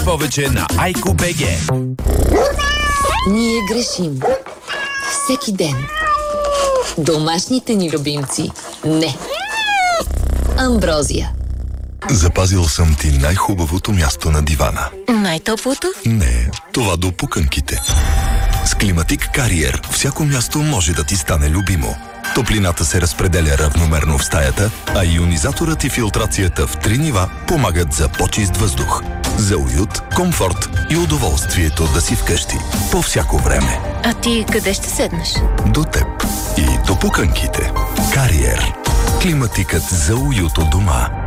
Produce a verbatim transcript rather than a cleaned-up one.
Повече на Айко БГ. Ние грешим. Всеки ден. Домашните ни любимци. Не. Амброзия. Запазил съм ти най-хубавото място на дивана. Най-топлото? Не, това до пуканките. С Климатик Кариер всяко място може да ти стане любимо. Топлината се разпределя равномерно в стаята, а ионизаторът и филтрацията в три нива помагат за по-чист въздух. За уют, комфорт и удоволствието да си вкъщи. По всяко време. А ти къде ще седнеш? До теб. И до пуканките. Кариер. Климатикът за уют у дома.